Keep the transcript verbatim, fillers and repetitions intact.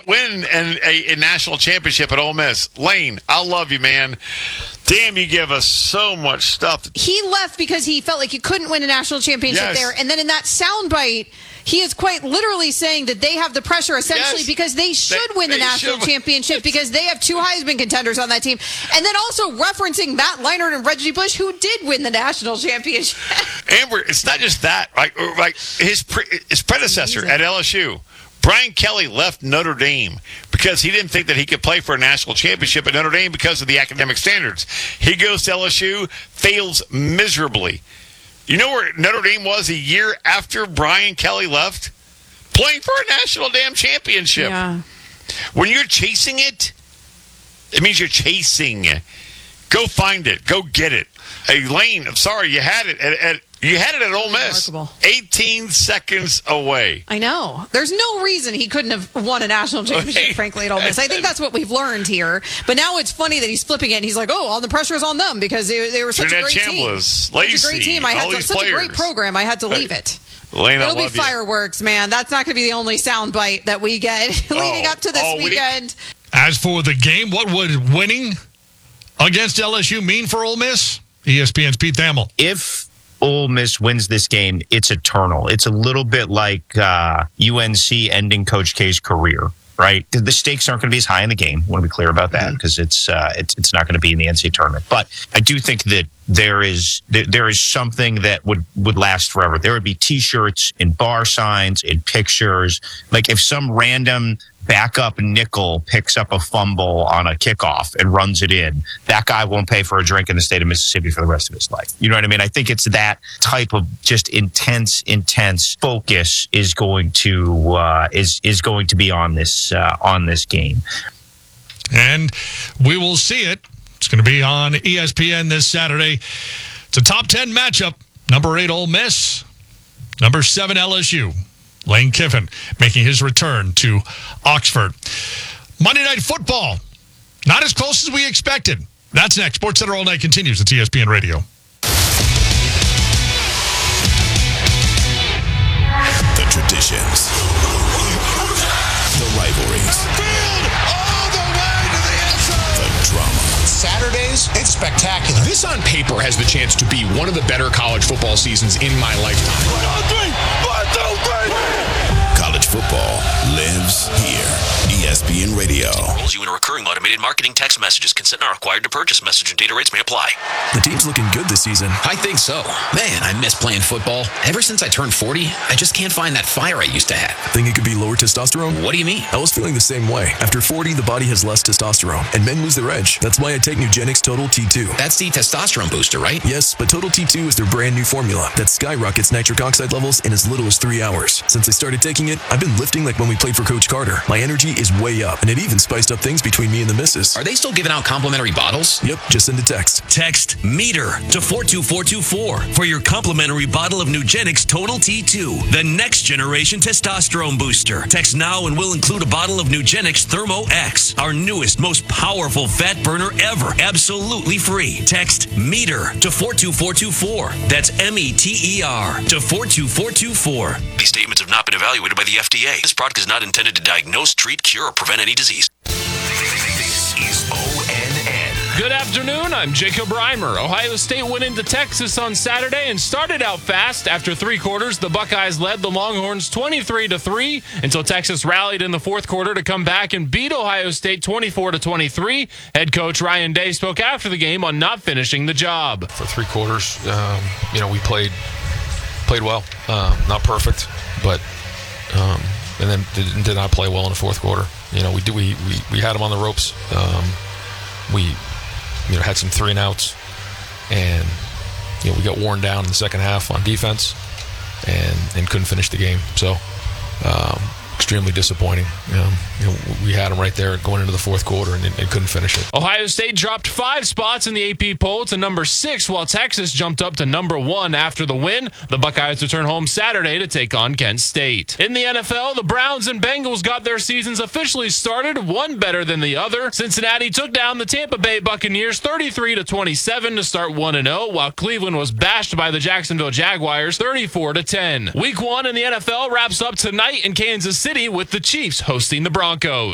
can't win an, a, a national championship at Ole Miss. Lane, I love you, man. Damn, you give us so much stuff. He left because he felt like he couldn't win a national championship Yes. there. And then in that soundbite, he is quite literally saying that they have the pressure essentially Yes. because they should They- win the they national should. championship because they have two Heisman contenders on that team. And then also referencing Matt Leinart and Reggie Bush, who did win the national championship. Amber, it's not just that. Like, like his pre, his predecessor Amazing. at L S U, Brian Kelly, left Notre Dame because he didn't think that he could play for a national championship at Notre Dame because of the academic standards. He goes to L S U, fails miserably. You know where Notre Dame was a year after Brian Kelly left? Playing for a national damn championship. Yeah. When you're chasing it, it means you're chasing. Go find it. Go get it. Hey, Lane, I'm sorry, you had it at, at you had it at Ole Miss. Remarkable. eighteen seconds away. I know. There's no reason he couldn't have won a national championship, frankly, at Ole Miss. I think that's what we've learned here. But now it's funny that he's flipping it and he's like, oh, all the pressure is on them because they, they were such Trinidad a great team. Chambliss, Such a Lacey, great team. I all had to, these such a great players. program. I had to leave it. Lane, I It'll be love you. fireworks, man. That's not going to be the only soundbite that we get leading Oh, up to this all week? weekend. As for the game, what would winning against L S U mean for Ole Miss? E S P N's Pete Thamel. If Ole Miss wins this game, it's eternal. It's a little bit like uh, U N C ending Coach K's career, right? The stakes aren't going to be as high in the game. I want to be clear about that because it's uh, it's it's not going to be in the N C double A tournament. But I do think that there is there, there is something that would, would last forever. There would be T-shirts and bar signs and pictures. Like if some random backup nickel picks up a fumble on a kickoff and runs it in, that guy won't pay for a drink in the state of Mississippi for the rest of his life. You know what I mean? I think it's that type of just intense, intense focus is going to uh, is is going to be on this uh, on this game. And we will see it. It's going to be on E S P N this Saturday. It's a top ten matchup. Number eight, Ole Miss. Number seven, L S U. Lane Kiffin making his return to Oxford. Monday Night Football. Not as close as we expected. That's next. Sports Center All Night continues at E S P N Radio. The traditions. The rivalries. All the way to the end zone. The drama. Saturdays, it's spectacular. This on paper has the chance to be one of the better college football seasons in my lifetime. One, two, three. One, two, three. College football lives here. E S P N Radio. Enrolls you in a recurring automated marketing text messages. Consent not required to purchase. Message and data rates may apply. The team's looking good this season. I think so. Man, I miss playing football. Ever since I turned forty, I just can't find that fire I used to have. Think it could be lower testosterone? What do you mean? I was feeling the same way. After forty, the body has less testosterone, and men lose their edge. That's why I take Nugenix Total T two. That's the testosterone booster, right? Yes, but Total T two is their brand new formula that skyrockets nitric oxide levels in as little as three hours. Since I started taking it, I've been lifting like when we played for Coach Carter. My energy is way up, and it even spiced up things between me and the missus. Are they still giving out complimentary bottles? Yep, just send a text. Text METER to four two four two four for your complimentary bottle of Nugenix Total T two, the next generation testosterone booster. Text now and we'll include a bottle of Nugenix Thermo X, our newest, most powerful fat burner ever, absolutely free. Text METER to four two four two four. That's M E T E R to four two four two four. These statements have not been evaluated by the F D A. This product is not intended to diagnose, treat, cure, or prevent any disease. This is O N N. Good afternoon, I'm Jacob Reimer. Ohio State went into Texas on Saturday and started out fast. After three quarters, the Buckeyes led the Longhorns twenty-three to three until Texas rallied in the fourth quarter to come back and beat Ohio State twenty-four to twenty-three. Head coach Ryan Day spoke after the game on not finishing the job. For three quarters, um, you know, we played played well. Um, not perfect, but um, and then did, did not play well in the fourth quarter. You know, we do we we, we had them on the ropes. Um, we you know had some three and outs, and you know we got worn down in the second half on defense, and and couldn't finish the game. So. Um, Extremely disappointing. Um, you know, we had them right there going into the fourth quarter and, and couldn't finish it. Ohio State dropped five spots in the A P poll to number six, while Texas jumped up to number one after the win. The Buckeyes return home Saturday to take on Kent State. In the N F L, the Browns and Bengals got their seasons officially started, one better than the other. Cincinnati took down the Tampa Bay Buccaneers thirty-three to twenty-seven to start one and oh, while Cleveland was bashed by the Jacksonville Jaguars thirty-four to ten. Week one in the N F L wraps up tonight in Kansas City with the Chiefs hosting the Broncos.